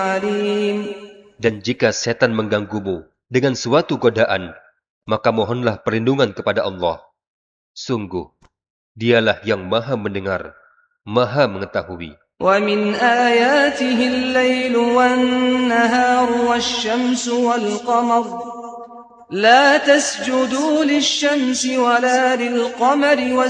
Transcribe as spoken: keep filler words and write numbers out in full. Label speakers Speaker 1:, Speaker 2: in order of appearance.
Speaker 1: عليم.
Speaker 2: Dan jika setan mengganggumu dengan suatu godaan, maka mohonlah perlindungan kepada Allah. Sungguh, Dialah yang Maha Mendengar, Maha Mengetahui.
Speaker 1: ومن آياته الليل والنهار والشمس والقمر لا تسجدوا للشمس ولا للقمر